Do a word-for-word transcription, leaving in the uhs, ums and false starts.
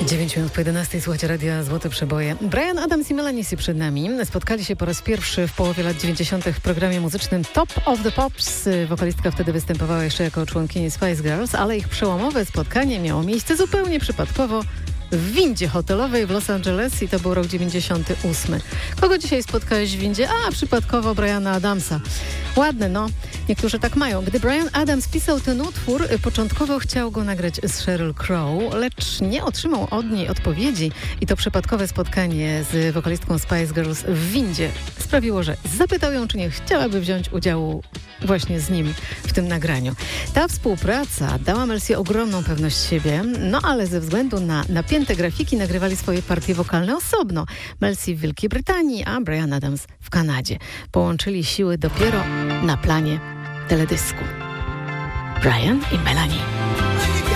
dziewięć minut po jedenastej, słuchacie radia Złote Przeboje. Bryan Adams i Melanie C przed nami. Spotkali się po raz pierwszy w połowie lat dziewięćdziesiątych w programie muzycznym Top of the Pops. Wokalistka wtedy występowała jeszcze jako członkini Spice Girls, ale ich przełomowe spotkanie miało miejsce zupełnie przypadkowo w windzie hotelowej w Los Angeles i to był rok dziewięćdziesiąty ósmy. Kogo dzisiaj spotkałeś w windzie? A, przypadkowo Bryana Adamsa. Ładne, no. Niektórzy tak mają. Gdy Bryan Adams pisał ten utwór, początkowo chciał go nagrać z Sheryl Crow, lecz nie otrzymał od niej odpowiedzi i to przypadkowe spotkanie z wokalistką Spice Girls w windzie sprawiło, że zapytał ją, czy nie chciałaby wziąć udziału właśnie z nim w tym nagraniu. Ta współpraca dała Mel C ogromną pewność siebie, no ale ze względu na napięte grafiki nagrywali swoje partie wokalne osobno. Mel C w Wielkiej Brytanii, a Bryan Adams w Kanadzie. Połączyli siły dopiero na planie teledysku. Bryan i Melanie.